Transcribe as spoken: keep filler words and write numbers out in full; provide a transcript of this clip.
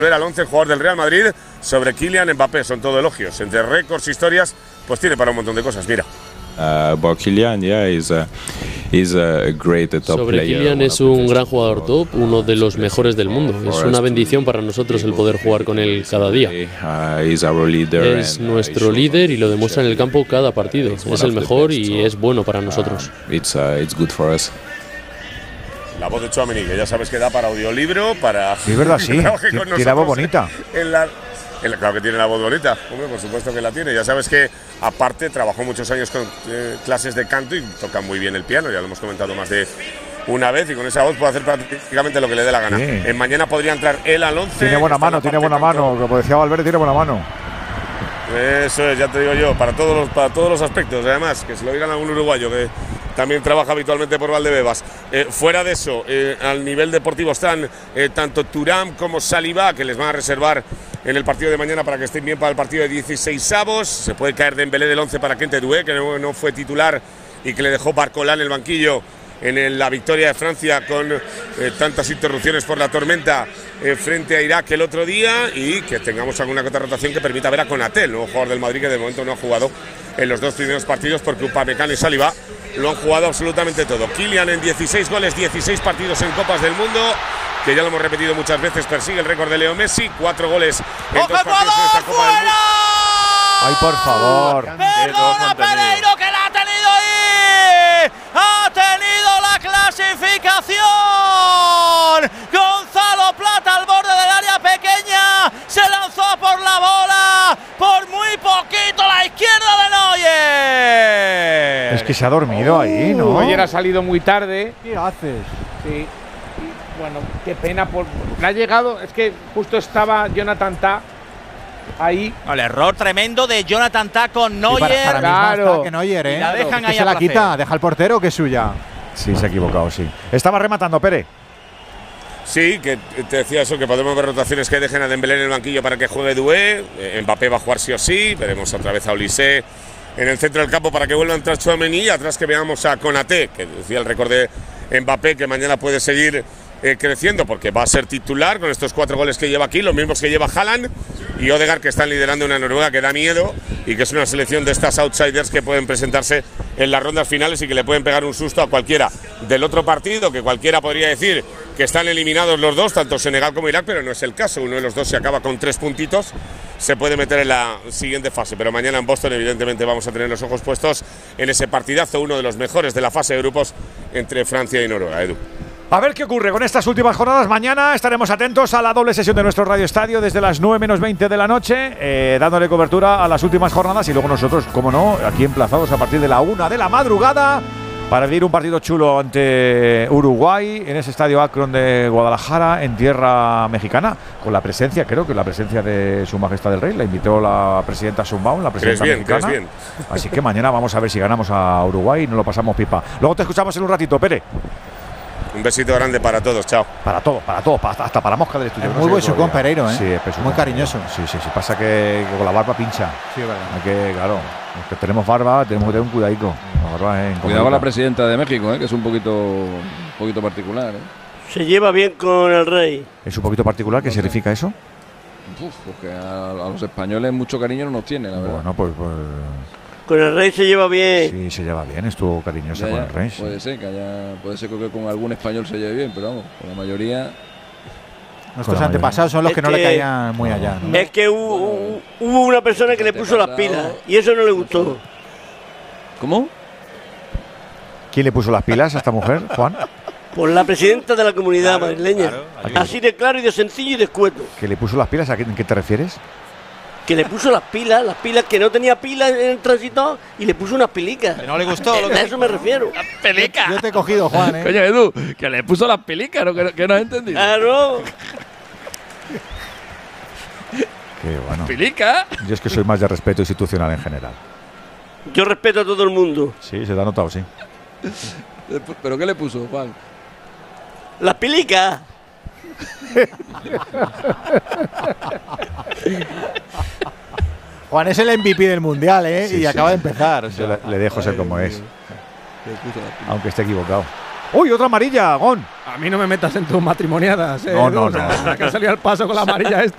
al once, jugador del Real Madrid, sobre Kylian Mbappé. Son todo elogios. Entre récords, historias, pues tiene para un montón de cosas. Mira. Uh, about Kylian, yeah, he's a, he's a great top Sobre player. Kylian es un gran jugador top, uno de los mejores del mundo. Es una bendición para nosotros el poder jugar con él cada día. Uh, he's our leader es and, nuestro uh, líder y lo demuestra en el campo cada partido. Es el mejor y es bueno para nosotros. Uh, it's, uh, it's good for us. La voz de Tchouaméni, que ya sabes que da para audiolibro, para… Sí, es verdad, sí. Tiene la voz bonita. En la, en la, claro que tiene la voz bonita. Hombre, por supuesto que la tiene. Ya sabes que, aparte, trabajó muchos años con eh, clases de canto y toca muy bien el piano. Ya lo hemos comentado más de una vez. Y con esa voz puede hacer prácticamente lo que le dé la gana. Sí. En mañana podría entrar él al once. Tiene buena mano, tiene buena mano. Como decía Valverde, tiene buena mano. Eso es, ya te digo yo, para todos los, para todos los aspectos. Además, que se lo digan a algún uruguayo que también trabaja habitualmente por Valdebebas. Eh, fuera de eso, eh, al nivel deportivo están eh, tanto Thuram como Saliba, que les van a reservar en el partido de mañana para que estén bien para el partido de dieciseisavos. Se puede caer Dembélé del once para Kente Doué, que no, no fue titular y que le dejó Barcola en el banquillo en el, la victoria de Francia con eh, tantas interrupciones por la tormenta eh, frente a Irak el otro día, y que tengamos alguna otra rotación que permita ver a Konaté, el nuevo jugador del Madrid, que de momento no ha jugado en los dos primeros partidos porque Upamecano y Saliba lo han jugado absolutamente todo. Kylian en dieciséis goles, dieciséis partidos en Copas del Mundo, que ya lo hemos repetido muchas veces, persigue el récord de Leo Messi, cuatro goles en dos partidos en esta Copa del Mundo. ¡Ay, por favor! ¡Perdona, Pereiro, que la ha tenido ahí! ¡Ha tenido la clasificación! Gonzalo Plata al borde del área pequeña, se lanzó por la bola, por muy poquito la izquierda de Neuer. Es que se ha dormido uh, ahí, ¿no? Neuer ha salido muy tarde. ¿Qué haces? Sí. Bueno, qué pena, por, le ha llegado, es que justo estaba Jonathan Tah ahí. El error tremendo de Jonathan Tah con Neuer. Sí, para, para claro. Que Neuer, ¿eh? Y la dejan es que ahí se la quita, deja al portero que es suya. Sí, se ha equivocado, sí. Estaba rematando, Pere. Sí, que te decía eso, que podemos ver rotaciones que dejen a Dembélé en el banquillo para que juegue Doué. Eh, Mbappé va a jugar sí o sí. Veremos otra vez a Olise en el centro del campo para que vuelva a entrar Tchouaméni. Y atrás que veamos a Konaté, que decía el récord de Mbappé, que mañana puede seguir Eh, creciendo porque va a ser titular con estos cuatro goles que lleva aquí, los mismos que lleva Haaland y Odegaard, que están liderando una Noruega que da miedo y que es una selección de estas outsiders que pueden presentarse en las rondas finales y que le pueden pegar un susto a cualquiera del otro partido, que cualquiera podría decir que están eliminados los dos, tanto Senegal como Irak, pero no es el caso. Uno de los dos se acaba con tres puntitos, se puede meter en la siguiente fase, pero mañana en Boston evidentemente vamos a tener los ojos puestos en ese partidazo, uno de los mejores de la fase de grupos entre Francia y Noruega. Edu. A ver qué ocurre con estas últimas jornadas. Mañana estaremos atentos a la doble sesión de nuestro Radio Estadio desde las nueve menos veinte de la noche, eh, dándole cobertura a las últimas jornadas, y luego nosotros, como no, aquí emplazados a partir de la una de la madrugada para vivir un partido chulo ante Uruguay en ese estadio Akron de Guadalajara, en tierra mexicana, con la presencia, creo que la presencia de Su Majestad el Rey. La invitó la presidenta Sheinbaum, la presidenta bien, mexicana. bien. Así que mañana vamos a ver si ganamos a Uruguay y nos lo pasamos pipa. Luego te escuchamos en un ratito, Pere. Un besito grande para todos, chao. Para todos, para todos, hasta para la mosca del estudio. Es muy buen su con Pereiro, ¿eh? Sí, es pesucón. Muy cariñoso. Sí, sí, sí. Pasa que, que con la barba pincha. Sí, es verdad. Hay que, claro, los que tenemos barba tenemos que tener un cuidadito. La barba es Cuidado con la presidenta de México, ¿eh? Que es un poquito, un poquito particular, ¿eh? Se lleva bien con el rey. ¿Es un poquito particular? ¿Qué no significa eso? Uf, porque a, a los españoles mucho cariño no nos tiene, la verdad. Bueno, pues… pues con el rey se lleva bien. Sí, se lleva bien, estuvo cariñosa ya, con el rey. Puede sí. ser que haya, puede ser que con algún español se lleve bien, pero vamos, con la mayoría. Nuestros antepasados son los que, que no le caían muy allá, ¿no? Es que hubo, hubo una persona que le puso las pilas y eso no le gustó. ¿Cómo? ¿Quién le puso las pilas a esta mujer, Juan? Por la presidenta de la comunidad claro, madrileña. Claro, así de claro y de sencillo y de escueto. ¿Que le puso las pilas? ¿A qué, ¿En qué te refieres? Que le puso las pilas, las pilas que no tenía pilas en el tránsito y le puso unas pilicas. Que no le gustó. Lo que a eso me refiero. ¡Las pelicas! Yo te he cogido, Juan, ¿eh? Coño, Edu, que le puso las pelicas, ¿no? Que, que no has entendido. Claro. Qué bueno. ¿Pilica? Yo es que soy más de respeto institucional en general. Yo respeto a todo el mundo. Sí, se te ha notado, sí. ¿Pero qué le puso, Juan? Las pilicas. Juan es el M V P del mundial, ¿eh? Sí, y sí. acaba de empezar. O sea, le, le dejo ser como es. Aunque esté equivocado. ¡Uy, otra amarilla, Gon! A mí no me metas en tus matrimoniadas, ¿eh? No, no, Edu, no. Que ha salido al paso con la amarilla esta.